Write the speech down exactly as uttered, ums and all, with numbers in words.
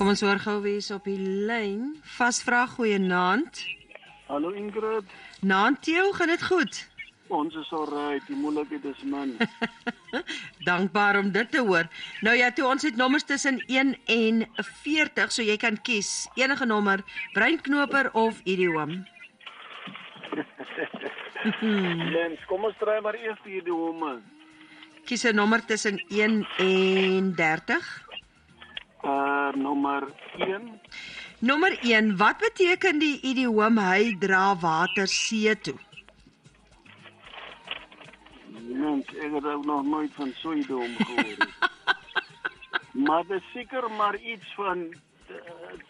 Kom ons hoor gou wie is op die lyn. Vasvra, goeienaand. Hallo Ingrid, Naand Theo, gaan dit goed? ons is alright, die moeilikheid is min. Dankbaar om dit te hoor. Nou ja, toe ons het nommers tussen een en veertig, so jy kan kies. Enige nommer, breinknoper of idioom. Jens, kom ons try maar eers die idiome. Kies 'n nommer tussen een en dertig. Uh, nommer een, Nommer een, wat beteken die idioom hy dra water see toe? Jens, ek het ook nog nooit van so 'n idiome gehoor. Maar dit is seker maar iets van uh,